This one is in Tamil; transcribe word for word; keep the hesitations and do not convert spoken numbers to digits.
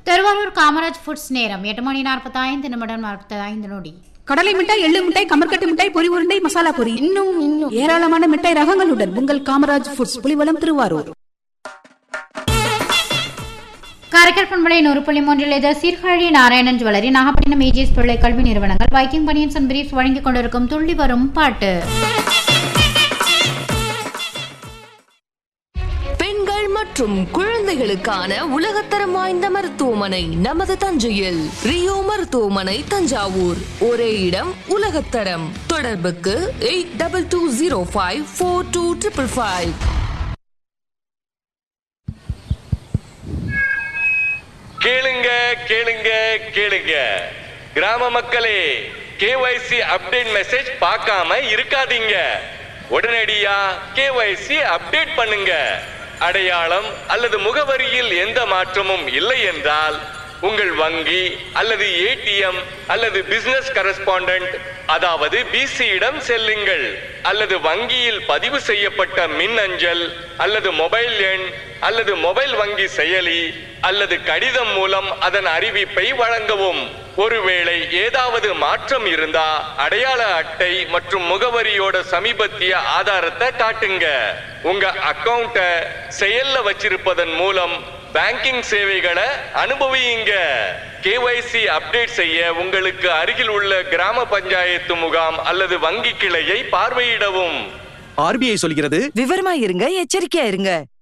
திருவாரூர் காமராஜ் ஃபுட்ஸ் நேரம் எட்டு மணி நாற்பத்தி ஐந்து நிமிடம் நாற்பத்தி ஐந்து நொடி. கடலை மிட்டாய், எள்ளு மிட்டாய், கமர்கட்டு மிட்டாய், பொரி உருண்டை, மசாலா பொரி, இன்னும் இன்னும் ஏராளமான மிட்டாய் ரகங்களுடன் உங்கள் காமராஜ் ஃபுட்ஸ், புலிவலம், திருவாரூர். காரைக்கால் பண்பலை நூறு புள்ளி மூன்றில் இது சீர்காழி நாராயணன் ஜுவல்லரி, நாகப்பட்டினம் ஏஜிஎஸ் பிள்ளை கல்வி நிறுவனங்கள், வைக்கிங் பனியன்ஸ் அண்ட் பிரீஃப்ஸ் வழங்கிக் கொண்டிருக்கும் துள்ளி வரும் பாட்டு. பெண்கள் மற்றும் குழந்தைகளுக்கான உலகத்தரம் வாய்ந்த மருத்துவமனை நமது தஞ்சையில். ரியோ மருத்துவமனை, தஞ்சாவூர். ஒரே இடம், உலகத்தரம். தொடர்புக்கு eight double two zero five four two triple five. கேளுங்க கேளுங்க கேளுங்க கிராம மக்களே, கேஒய்சி அப்டேட் மெசேஜ் பார்க்காம இருக்காதீங்க. உடனடியா கேஒய்சி அப்டேட் பண்ணுங்க. அடையாளம் அல்லது முகவரியில் எந்த மாற்றமும் இல்லை என்றால் உங்கள் வங்கி அல்லது ஏடிஎம் அல்லது பிசினஸ் கரஸ்பாண்டன்ட் அதாவது பிசியிடம் செல்லுங்கள். அல்லது வங்கியில் பதிவு செய்யப்பட்ட மின் அஞ்சல் அல்லது மொபைல் எண் அல்லது மொபைல் வங்கி செயலி அல்லது கடிதம் மூலம் அதன் அறிவிப்பை வழங்கவும். ஒருவேளை ஏதாவது மாற்றம் இருந்தா அடையாள அட்டை மற்றும் முகவரியோட சமீபத்திய ஆதாரத்தை காட்டுங்க. உங்க அக்கவுண்ட செயல்ல வச்சிருப்பதன் மூலம் பேங்கிங் சேவைகளை அனுபவியுங்க. கேஒய்சி அப்டேட் செய்ய உங்களுக்கு அருகில் உள்ள கிராம பஞ்சாயத்து முகாம் அல்லது வங்கி கிளையை பார்வையிடவும். ஆர்பிஐ சொல்கிறது, விவரமா இருங்க, எச்சரிக்கையா இருங்க.